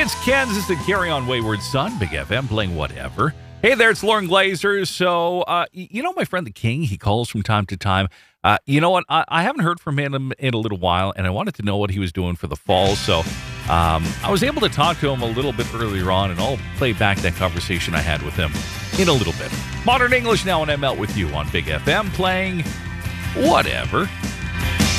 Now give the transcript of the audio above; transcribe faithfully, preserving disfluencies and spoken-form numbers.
It's Kansas and Carry On Wayward Son, Big F M, playing whatever. Hey there, it's Lauren Glazer. So, uh, you know my friend the King? He calls from time to time. Uh, you know what? I, I haven't heard from him in a little while, and I wanted to know what he was doing for the fall. So, um, I was able to talk to him a little bit earlier on, and I'll play back that conversation I had with him in a little bit. Modern English now, and I'm out with you on Big F M, playing whatever.